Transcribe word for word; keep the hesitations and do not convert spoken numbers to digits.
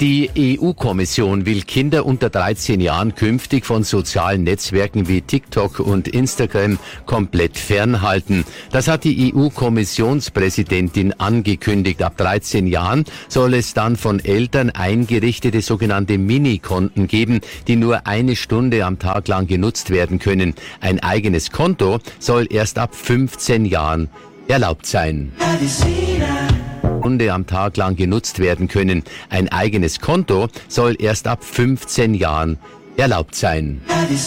Die E U-Kommission will Kinder unter dreizehn Jahren künftig von sozialen Netzwerken wie TikTok und Instagram komplett fernhalten. Das hat die E U-Kommissionspräsidentin angekündigt. Ab dreizehn Jahren soll es dann von Eltern eingerichtete sogenannte Mini-Konten geben, die nur eine Stunde am Tag lang genutzt werden können. Ein eigenes Konto soll erst ab fünfzehn Jahren erlaubt sein. Stunde am Tag lang genutzt werden können. Ein eigenes Konto soll erst ab fünfzehn Jahren erlaubt sein.